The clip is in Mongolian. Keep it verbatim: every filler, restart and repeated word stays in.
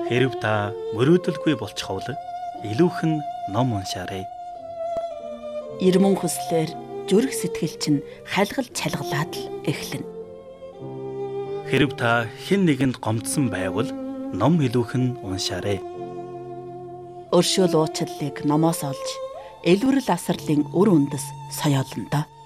Хэрв та мөрөөдөлгүй болчихвол илүүхэн ном уншаарай. Ирмэн хүслээр зүрх сэтгэл чинь хайлгал чалгалаад л эхлэнэ. Хэрв та хэн нэгэнд гомдсон байвал ном илүүхэн уншаарай. Өршөөл уучлалыг номоос олж элвэрэл асарлын үр үндэс соёолондоо